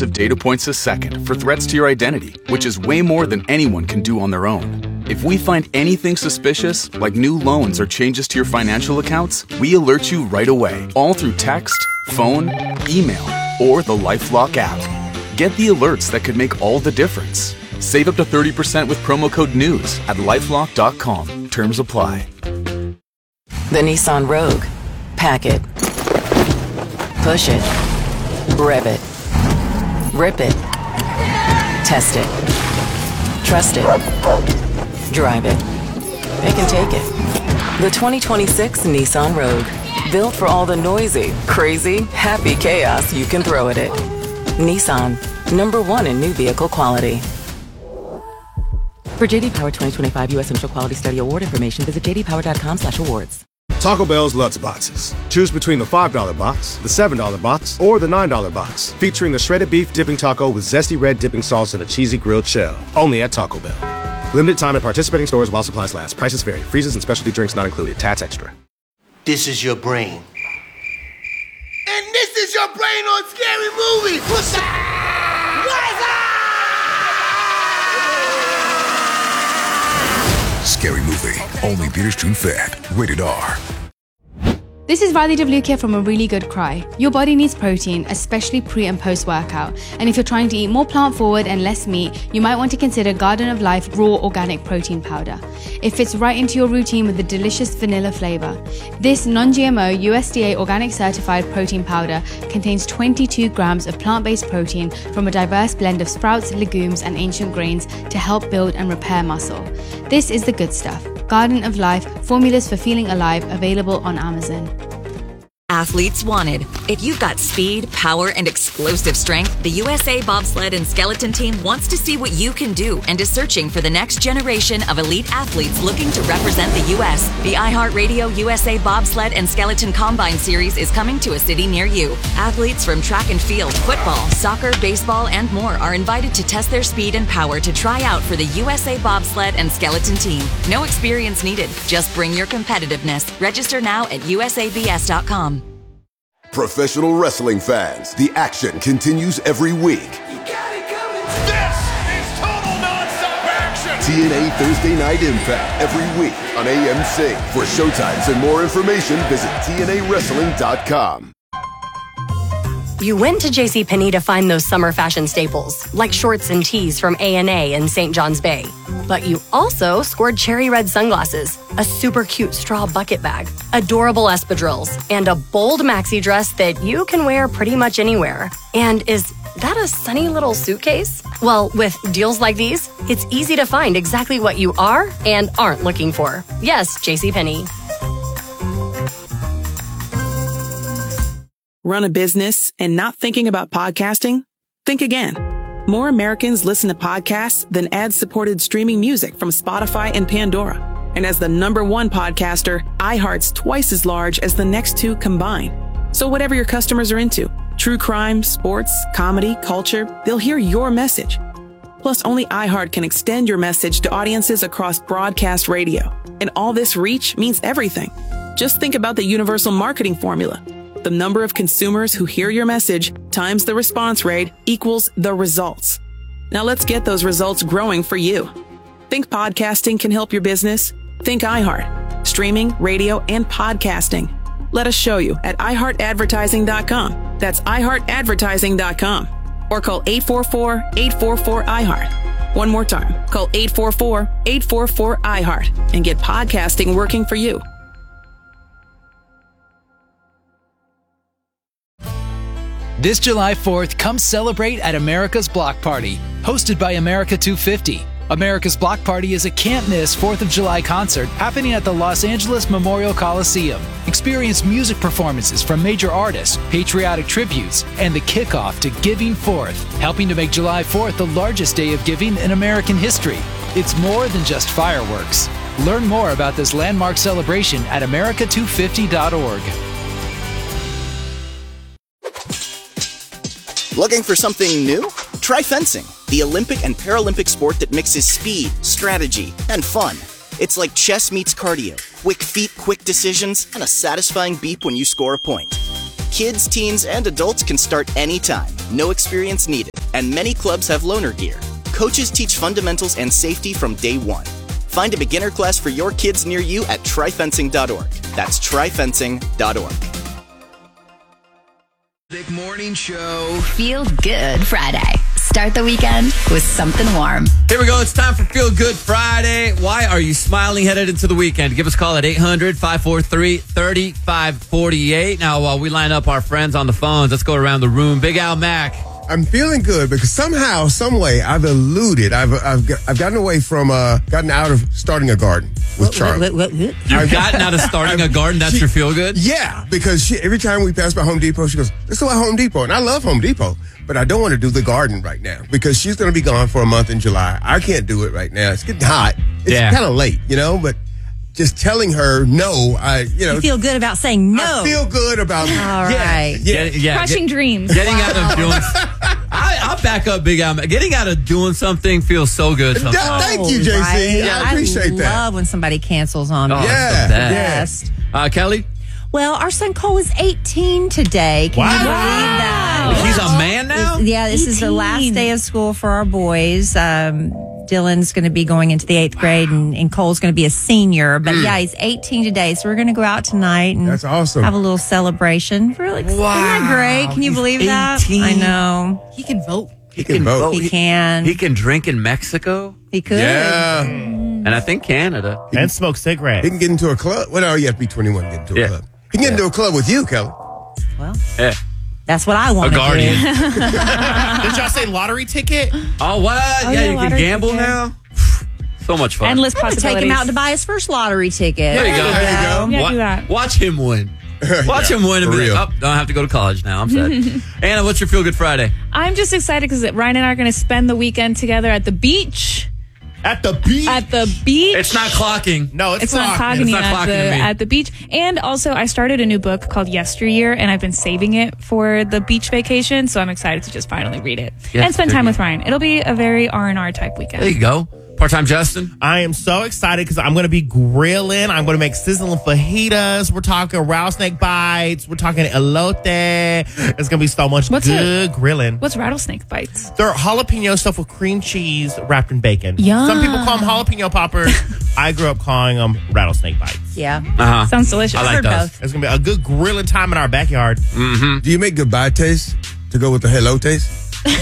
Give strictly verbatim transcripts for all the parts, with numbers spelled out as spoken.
of data points a second for threats to your identity, which is way more than anyone can do on their own. If we find anything suspicious, like new loans or changes to your financial accounts, we alert you right away, all through text, phone, email, or the LifeLock app. Get the alerts that could make all the difference. Save up to thirty percent with promo code NEWS at lifelock dot com. Terms apply. The Nissan Rogue. Pack it. Push it. Rev it. Rip it. Test it. Trust it. Drive it. It can take it. The twenty twenty-six Nissan Rogue. Built for all the noisy, crazy, happy chaos you can throw at it. Nissan. Number one in new vehicle quality. For J D Power twenty twenty-five U S Initial Quality Study Award information, visit j d power dot com slash awards. Taco Bell's Lutz Boxes. Choose between the five dollar box, the seven dollar box, or the nine dollar box, featuring the shredded beef dipping taco with zesty red dipping sauce and a cheesy grilled shell. Only at Taco Bell. Limited time at participating stores while supplies last. Prices vary. Freezes and specialty drinks not included. Tats extra. This is your brain. And this is your brain on Scary Movie. What's up? What's up? Scary Movie. Only theaters to Fed. Rated R. This is Riley DeVluke here from A Really Good Cry. Your body needs protein, especially pre and post workout. And if you're trying to eat more plant forward and less meat, you might want to consider Garden of Life Raw Organic Protein Powder. It fits right into your routine with a delicious vanilla flavor. This non-G M O U S D A organic certified protein powder contains twenty-two grams of plant-based protein from a diverse blend of sprouts, legumes, and ancient grains to help build and repair muscle. This is the good stuff. Garden of Life, formulas for feeling alive, available on Amazon. Athletes wanted. If you've got speed, power, and explosive strength, the U S A Bobsled and Skeleton Team wants to see what you can do and is searching for the next generation of elite athletes looking to represent the U S. The iHeartRadio U S A Bobsled and Skeleton Combine Series is coming to a city near you. Athletes from track and field, football, soccer, baseball, and more are invited to test their speed and power to try out for the U S A Bobsled and Skeleton Team. No experience needed. Just bring your competitiveness. Register now at U S A B S dot com. Professional wrestling fans, the action continues every week. You got it coming. This is total nonstop action. T N A Thursday Night Impact every week on A M C. For showtimes and more information, visit T N A wrestling dot com. You went to JCPenney to find those summer fashion staples, like shorts and tees from A and A in Saint John's Bay. But you also scored cherry red sunglasses, a super cute straw bucket bag, adorable espadrilles, and a bold maxi dress that you can wear pretty much anywhere. And is that a sunny little suitcase? Well, with deals like these, it's easy to find exactly what you are and aren't looking for. Yes, JCPenney. Run a business and not thinking about podcasting? Think again. More Americans listen to podcasts than ad-supported streaming music from Spotify and Pandora. And as the number one podcaster, iHeart's twice as large as the next two combined. So whatever your customers are into, true crime, sports, comedy, culture, they'll hear your message. Plus, only iHeart can extend your message to audiences across broadcast radio. And all this reach means everything. Just think about the universal marketing formula. The number of consumers who hear your message times the response rate equals the results. Now let's get those results growing for you. Think podcasting can help your business? Think iHeart. Streaming, radio, and podcasting. Let us show you at i heart advertising dot com. That's i heart advertising dot com. Or call eight four four, eight four four, I heart. One more time. Call eight four four, eight four four, I heart and get podcasting working for you. This July fourth, come celebrate at America's Block Party, hosted by America two fifty. America's Block Party is a can't-miss fourth of July concert happening at the Los Angeles Memorial Coliseum. Experience music performances from major artists, patriotic tributes, and the kickoff to Giving Fourth, helping to make July fourth the largest day of giving in American history. It's more than just fireworks. Learn more about this landmark celebration at america two fifty dot org. Looking for something new? Try fencing, the Olympic and Paralympic sport that mixes speed, strategy, and fun. It's like chess meets cardio, quick feet, quick decisions, and a satisfying beep when you score a point. Kids, teens, and adults can start anytime. No experience needed. And many clubs have loaner gear. Coaches teach fundamentals and safety from day one. Find a beginner class for your kids near you at tri fencing dot org. That's tri fencing dot org. Big morning show. Feel Good Friday. Start the weekend with something warm. Here we go. It's time for Feel Good Friday. Why are you smiling headed into the weekend? Give us a call at eight hundred, five four three, three five four eight. Now, while we line up our friends on the phones, let's go around the room. Big Al Mack. I'm feeling good because somehow, some way, I've eluded. I've I've I've gotten away from, uh, gotten out of starting a garden with What, Charlie. what, what, what? You've gotten out of starting a garden? That's She- your Feel Good? Yeah, because she, every time we pass by Home Depot, she goes, let's go at Home Depot. And I love Home Depot, but I don't want to do the garden right now because she's going to be gone for a month in July. I can't do it right now. It's getting hot. It's Yeah. kind of late, you know, but just telling her no, I, you know. You feel good about saying no. I feel good about All yeah, right. Yeah, Get- yeah, Crushing get- dreams. Getting out of doing... I, I'll back up, Big Al Mack. Getting out of doing something feels so good sometimes. Yeah, thank you, J C. Right? I appreciate I that. love when somebody cancels on me. Oh, Yeah, it's the yeah. best. Uh, Kelly? Well, our son Cole is eighteen today. Can you believe that? He's a man now? Yeah, this is the last day of school for our boys. Um, Dylan's going to be going into the eighth grade, and, and Cole's going to be a senior. But yeah, he's eighteen today, so we're going to go out tonight and That's awesome. have a little celebration. Really, excited. Wow. Isn't that great? Can you He's believe that? eighteen. I know. He can vote. He can vote. He can. He can drink in Mexico He could. Yeah. and I think Canada. And smoke cigarettes. He can get into a club. Well, no, you have to be twenty-one to get into a Yeah. club. He can get into a club with you, Kelly. Well, Yeah. that's what I A want to guardian. do. Did y'all say lottery ticket? Oh, what? Oh, yeah, yeah, you can lottery gamble ticket. now? So much fun. Endless I'm going to take possibilities. him out to buy his first lottery ticket. There you go. There you go. Yeah, Wa- do that. Watch him win. Watch Yeah, him win and for be real. like, oh, don't have to go to college now. I'm sad. Anna, what's your Feel Good Friday? I'm just excited because Ryan and I are going to spend the weekend together at the beach. At the beach? At the beach. It's not clocking. No, it's, It's not clocked. clogging It's me not at clocking the to me. at the beach. And also, I started a new book called Yesteryear, and I've been saving it for the beach vacation. So I'm excited to just finally read it and spend time with Ryan. It'll be a very R and R type weekend. There you go. Part-time Justin? I am so excited because I'm going to be grilling. I'm going to make sizzling fajitas. We're talking rattlesnake bites. We're talking elote. It's going to be so much What's good grilling. What's rattlesnake bites? They're jalapeno stuff with cream cheese wrapped in bacon. Yum. Some people call them jalapeno poppers. I grew up calling them rattlesnake bites. Yeah. Uh-huh. Sounds delicious. I like Heard those. both. It's going to be a good grilling time in our backyard. Mm-hmm. Do you make goodbye taste to go with the hello taste?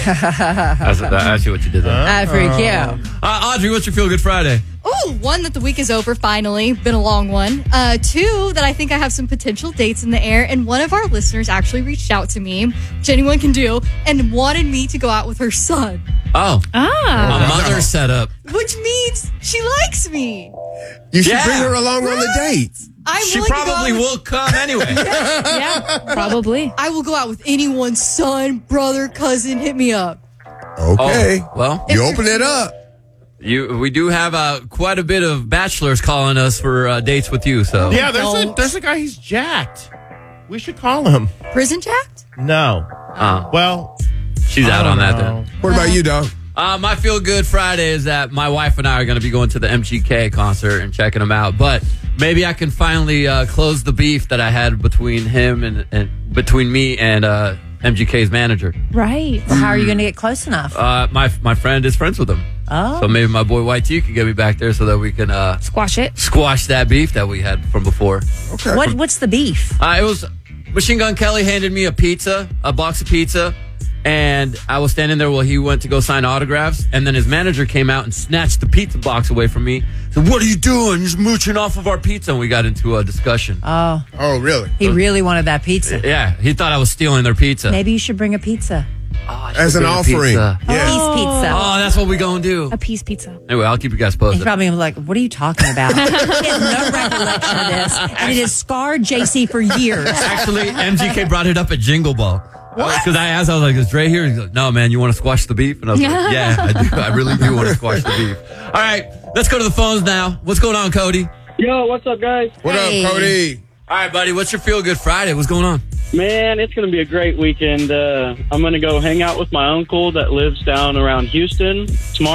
That's, that's what you did there. I freak you. Uh, Audrey, what's your Feel Good Friday? Ooh, one, that the week is over, finally. Been a long one. Uh, two, that I think I have some potential dates in the air. And one of our listeners actually reached out to me, which anyone can do, and wanted me to go out with her son. Oh. Ah. A mother setup. Which means she likes me. You should Yeah. bring her along on the date. I'm She willing to go probably out with- will come anyway. Yeah, probably. I will go out with anyone's son, brother, cousin. Hit me up. Okay. Oh, well, you open it up. You, we do have uh, quite a bit of bachelors calling us for uh, dates with you. So Yeah, there's a, there's a guy, he's jacked. We should call him. Prison jacked? No. Uh, Well, she's I out don't on that know. then. What about you, dog? Uh, my Feel Good Friday is that my wife and I are going to be going to the M G K concert and checking them out. But maybe I can finally uh, close the beef that I had between him and, and between me and uh, M G K's manager. Right. Well, how are you going to get close enough? Uh, my my friend is friends with him. Oh. So maybe my boy Y T can get me back there so that we can uh, Squash it. squash that beef that we had from before. Okay. What What's the beef? Uh, it was Machine Gun Kelly handed me a pizza, a box of pizza, and I was standing there while he went to go sign autographs, and then his manager came out and snatched the pizza box away from me. Said, "What are you doing? You're mooching off of our pizza." And we got into a discussion. Oh. Oh, really? He really wanted that pizza. Yeah, he thought I was stealing their pizza. Maybe you should bring a pizza. Oh, As an bring a offering. pizza. A Yeah. piece pizza. Oh, that's what we gonna do. A piece pizza. Anyway, I'll keep you guys He's posted. probably gonna be like, what are you talking about? He has no recollection of this. And it has scarred J C for years. Actually, M G K brought it up at Jingle Ball. Because I asked, I was like, is Dre here? He's like, no, man, you want to squash the beef? And I was like, yeah, I do. I really do want to squash the beef. All right, let's go to the phones now. What's going on, Cody? Yo, what's up, guys? What Hey. up, Cody? All right, buddy, what's your Feel Good Friday? What's going on? Man, it's going to be a great weekend. Uh, I'm going to go hang out with my uncle that lives down around Houston tomorrow.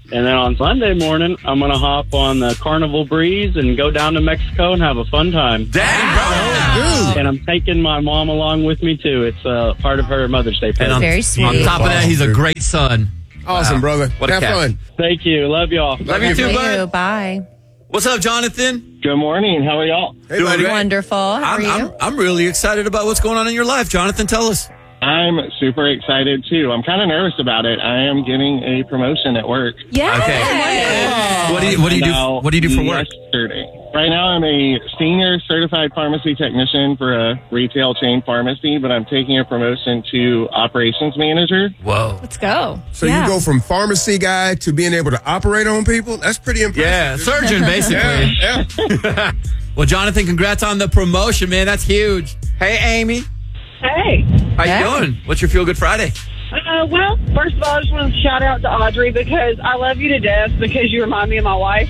And then on Sunday morning, I'm going to hop on the Carnival Breeze and go down to Mexico and have a fun time. Dang, bro. And I'm taking my mom along with me, too. It's uh, part of her Mother's Day present. Very sweet. On top of that, he's a great son. Awesome, Wow. brother. What a Have cat. fun. Thank you. Love y'all. Love you too, bud. Bye. What's up, Jonathan? Good morning. How are y'all? Hey, buddy. Wonderful. How are I'm, you? I'm, I'm really excited about what's going on in your life. Jonathan, tell us. I'm super excited, too. I'm kind of nervous about it. I am getting a promotion at work. Yeah. Okay. What do you What do you do? Now, What do you do for work? Yesterday. Right now, I'm a senior certified pharmacy technician for a retail chain pharmacy, but I'm taking a promotion to operations manager. Whoa. Let's go. So Yeah. you go from pharmacy guy to being able to operate on people? That's pretty impressive. Yeah, surgeon, basically. Yeah, yeah. Well, Jonathan, congrats on the promotion, man. That's huge. Hey, Amy. Hey. How Hey. you doing? What's your Feel Good Friday? Uh, well, first of all, I just want to shout out to Audrey because I love you to death because you remind me of my wife.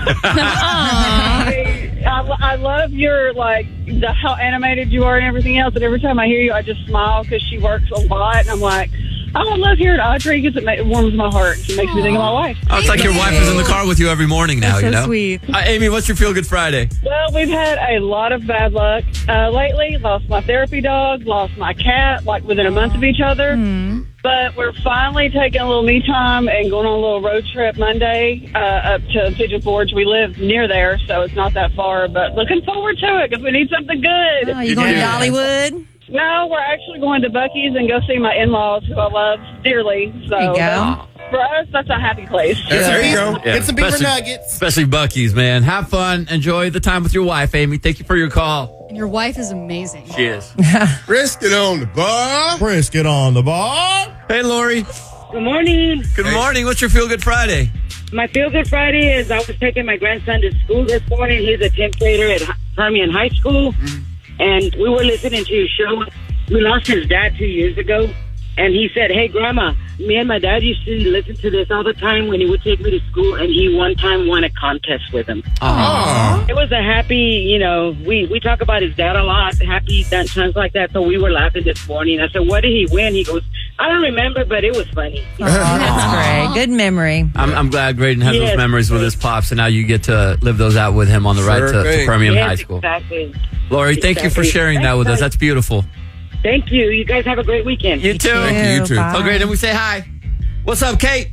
I, I, I love your, like, the, how animated you are and everything else. And every time I hear you, I just smile because she works a lot. And I'm like, oh, I love hearing Audrey because it, ma- it warms my heart. It makes me think of my wife. Oh, it's like your wife is in the car with you every morning now, That's you so know? sweet. Uh, Amy, what's your Feel Good Friday? Well, we've had a lot of bad luck uh, lately. Lost my therapy dog, lost my cat, like within a month of each other. Mm-hmm. But we're finally taking a little me time and going on a little road trip Monday uh, up to Pigeon Forge. We live near there, so it's not that far. But looking forward to it because we need something good. Oh, you going to Dollywood? No, we're actually going to Buc-ee's and go see my in-laws, who I love dearly. So There you go. that's- for us, that's a happy place. There you go. Yeah, Get some beaver especially- nuggets. Especially Buc-ee's, man. Have fun. Enjoy the time with your wife, Amy. Thank you for your call. And your wife is amazing. She is. Brisket on the bar. Brisket on the bar. Hey, Lori. Good morning. Good morning. What's your Feel Good Friday? My Feel Good Friday is I was taking my grandson to school this morning. He's a tenth grader at Permian High School. And we were listening to your show. We lost his dad two years ago. And he said, hey, Grandma, me and my dad used to listen to this all the time when he would take me to school. And he one time won a contest with him. Aww. It was a happy, you know, we, we talk about his dad a lot, happy times like that. So we were laughing this morning. I said, what did he win? He goes, I don't remember, but it was funny. Oh, that's great. Good memory. I'm, I'm glad Graydon has Yes. those memories with his pops, and now you get to live those out with him on the ride Sure to, to thing. Permian Yes, High School. exactly. Lori, thank you for Exactly. sharing that with us. That's beautiful. Thank you. You guys have a great weekend. You too. Thank you, you too. Bye. Oh, great. And we say hi. What's up, Kate?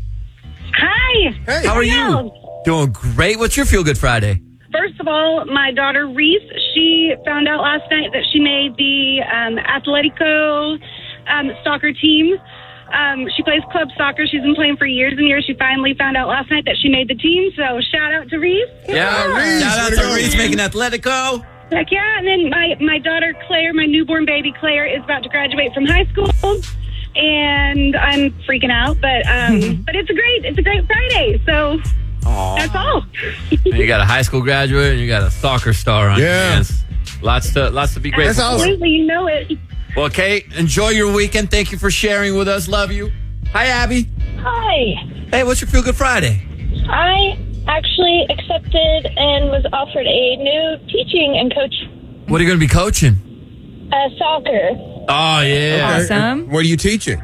Hi. Hey. How are you? Doing great. What's your Feel Good Friday? First of all, my daughter Reese, she found out last night that she made the um, Atletico um, soccer team. Um, she plays club soccer. She's been playing for years and years. She finally found out last night that she made the team. So shout out to Reese. Yeah, Reese, shout out way to to go. Reese making Atletico. Heck yeah. And then my, my daughter Claire, my newborn baby Claire, is about to graduate from high school. And I'm freaking out, but um, but it's a great it's a great Friday. So that's all. And you got a high school graduate, and you got a soccer star on your Yeah. hands. Lots to lots to be grateful That's awesome. for. Absolutely, you know it. Well, Kate, enjoy your weekend. Thank you for sharing with us. Love you. Hi, Abby. Hi. Hey, what's your Feel Good Friday? I actually accepted and was offered a new teaching and coach What are you going to be coaching? uh, soccer. Oh, yeah. Awesome. What are you teaching?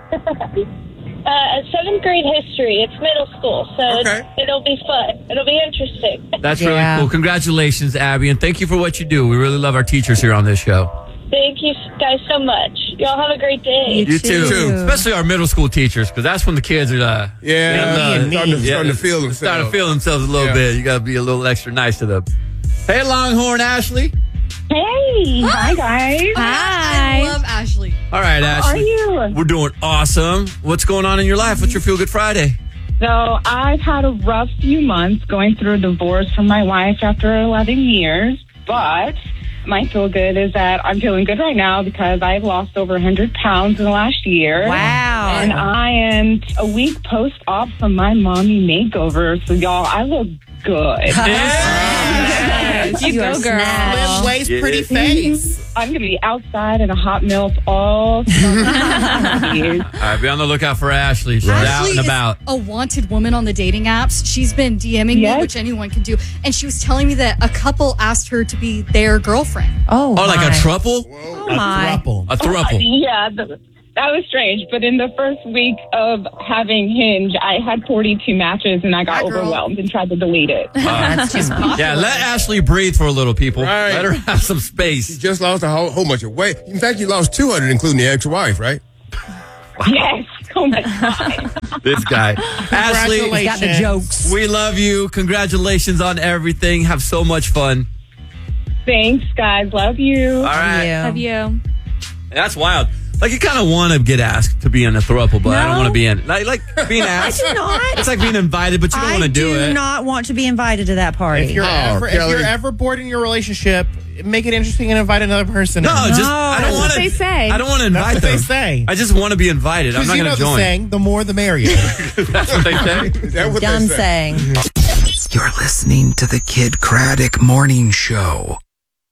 Uh, seventh grade history. It's middle school, so it's, it'll be fun. It'll be interesting. That's really cool. Congratulations, Abby, and thank you for what you do. We really love our teachers here on this show. Thank you guys so much. Y'all have a great day. You, too. Especially our middle school teachers, because that's when the kids are, uh, Yeah, getting, uh, starting to- starting to feel themselves. Starting to feel themselves a little Yeah. bit. You got to be a little extra nice to them. Hey, Longhorn Ashley. Hey. Hi, guys. Hi. I love Ashley. All right, How Ashley. are you? We're doing awesome. What's going on in your life? What's your Feel Good Friday? So I've had a rough few months going through a divorce from my wife after eleven years, but my feel good is that I'm feeling good right now because I've lost over one hundred pounds in the last year. Wow. And I am a week post-op from my mommy makeover, so y'all, I look good. Yes. You go, girl. Slim waist, pretty face. I'm going to be outside in a hot milk all summer. All right, be on the lookout for Ashley. She's out Ashley and is about. a wanted woman on the dating apps. She's been DMing Yes. me, which anyone can do. And she was telling me that a couple asked her to be their girlfriend. Oh, Oh, like a my. thruple? Oh, my. A thruple. Yeah, the, That was strange. But in the first week of having Hinge, I had forty-two matches and I got Hi, girl. overwhelmed and tried to delete it. Uh, yeah, let Ashley breathe for a little, people. Right. Let her have some space. She just lost a whole, whole bunch of weight. In fact, you lost two hundred, including the ex-wife, right? Yes. Oh, my God. This guy. Ashley, Got the jokes. we love you. Congratulations on everything. Have so much fun. Thanks, guys. Love you. All right. Love you. That's wild. Like, you kind of want to get asked to be in a throuple, but I don't No. want to be in. Like, like being asked. I do not. It's like being invited, but you don't I want to do, do it. not want to be invited to that party. If you're, Oh, ever, if Kelly. you're ever bored in your relationship, make it interesting and invite another person. No, in. just I don't That's want what they say. I don't want to That's invite what them. they say. I just want to be invited. I'm Because not you going know to the join. saying, the more the merrier. That's what they say. Is that what Dumb they say? saying. You're listening to the Kid Craddock Morning Show.